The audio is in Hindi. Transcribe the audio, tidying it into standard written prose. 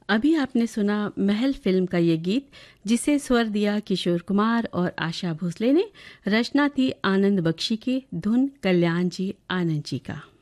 अभी आपने सुना महल फिल्म का ये गीत, जिसे स्वर दिया किशोर कुमार और आशा भोसले ने। रचना थी आनंद बख्शी की, धुन कल्याण जी आनंद जी का।